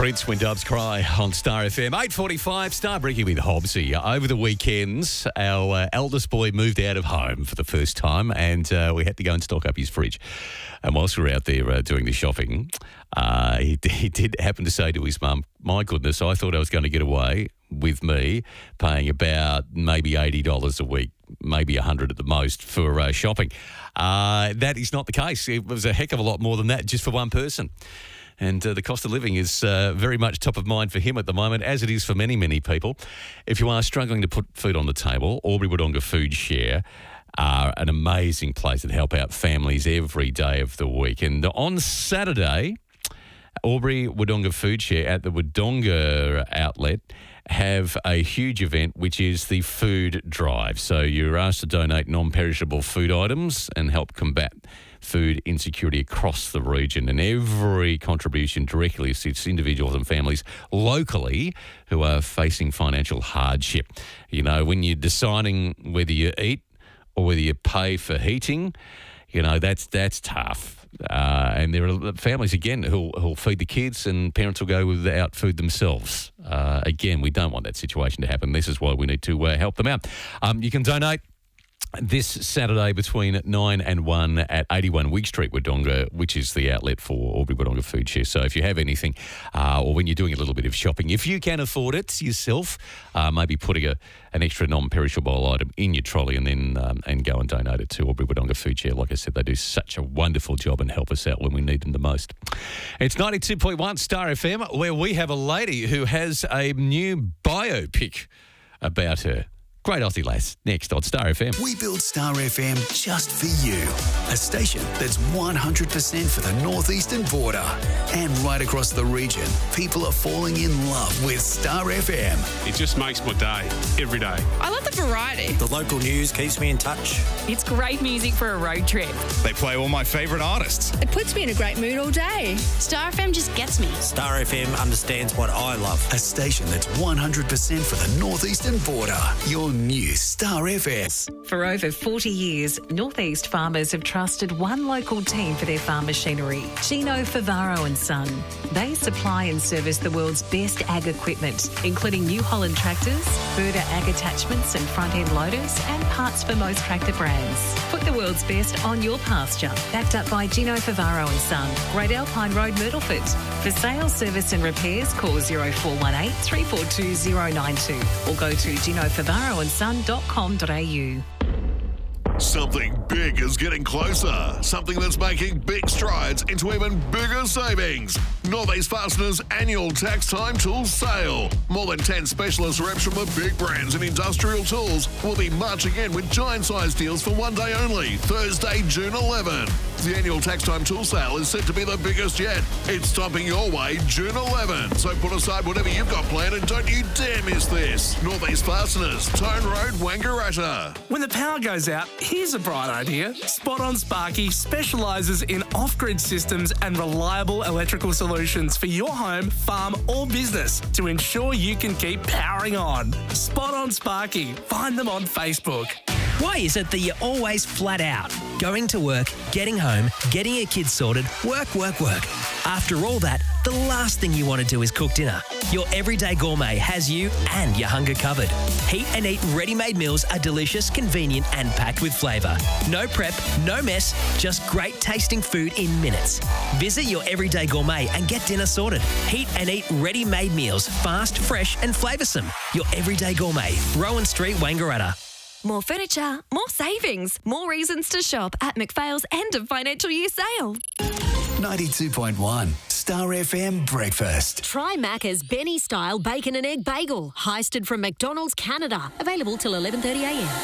Prince, When Doves Cry on Star FM. 8:45, Star Breaking with Hobbsy. Over the weekends, our eldest boy moved out of home for the first time, and we had to go and stock up his fridge. And whilst we were out there doing the shopping, he did happen to say to his mum, "My goodness, I thought I was going to get away with me paying about maybe $80 a week, maybe $100 at the most for shopping." That is not the case. It was a heck of a lot more than that just for one person. And the cost of living is very much top of mind for him at the moment, as it is for many, many people. If you are struggling to put food on the table, Albury Wodonga Food Share are an amazing place that help out families every day of the week. And on Saturday, Albury Wodonga Food Share at the Wodonga outlet have a huge event, which is the food drive. So you're asked to donate non-perishable food items and help combat food insecurity across the region. And every contribution directly assists individuals and families locally who are facing financial hardship. You know, when you're deciding whether you eat or whether you pay for heating, you know, that's tough. And there are families, again, who'll feed the kids and parents will go without food themselves. Again, we don't want that situation to happen. This is why we need to help them out. You can donate this Saturday between 9 and 1 at 81 Wigg Street, Wodonga, which is the outlet for Albury Wodonga Food Share. So if you have anything, or when you're doing a little bit of shopping, if you can afford it yourself, maybe putting an extra non-perishable item in your trolley and then and go and donate it to Albury Wodonga Food Share. Like I said, they do such a wonderful job and help us out when we need them the most. It's 92.1 Star FM, where we have a lady who has a new biopic about her. Great Aussie lass. Next on Star FM. We build Star FM just for you. A station that's 100% for the northeastern border. And right across the region, people are falling in love with Star FM. It just makes my day, every day. I love the variety. The local news keeps me in touch. It's great music for a road trip. They play all my favourite artists. It puts me in a great mood all day. Star FM just gets me. Star FM understands what I love. A station that's 100% for the northeastern border. Your new Star FM. For over 40 years, Northeast farmers have trusted one local team for their farm machinery, Gino Favaro and Son. They supply and service the world's best ag equipment, including New Holland tractors, Berta ag attachments and front-end loaders, and parts for most tractor brands. Put the world's best on your pasture. Backed up by Gino Favaro and Son, Great Alpine Road, Myrtleford. For sales, service and repairs, call 0418 342 092 or go to ginofavaroandson.com.au. Something big is getting closer. Something that's making big strides into even bigger savings. Northeast Fasteners annual tax time tools sale. More than 10 specialist reps from the big brands in industrial tools will be marching in with giant size deals for one day only, Thursday, June 11. The annual tax time tool sale is set to be the biggest yet. It's stomping your way June 11. So put aside whatever you've got planned and don't you dare miss this. Northeast Fasteners, Tone Road, Wangaratta. When the power goes out, here's a bright idea. Spot On Sparky specialises in off-grid systems and reliable electrical solutions for your home, farm or business to ensure you can keep powering on. Spot On Sparky. Find them on Facebook. Why is it that you're always flat out? Going to work, getting home, getting your kids sorted, work. After all that, the last thing you want to do is cook dinner. Your Everyday Gourmet has you and your hunger covered. Heat and Eat ready-made meals are delicious, convenient and packed with flavour. No prep, no mess, just great tasting food in minutes. Visit your Everyday Gourmet and get dinner sorted. Heat and Eat ready-made meals, fast, fresh and flavoursome. Your Everyday Gourmet, Rowan Street, Wangaratta. More furniture, more savings, more reasons to shop at McPhail's end of financial year sale. 92.1 Star FM Breakfast. Try Macca's Benny Style Bacon and Egg Bagel, heisted from McDonald's Canada. Available till 11:30 a.m.